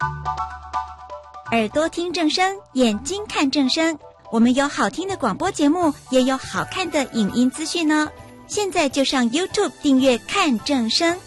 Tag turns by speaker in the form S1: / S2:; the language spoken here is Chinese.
S1: 耳朵听正声，眼睛看正声。我们有好听的广播节目，也有好看的影音资讯哦。现在就上 YouTube 订阅看正声。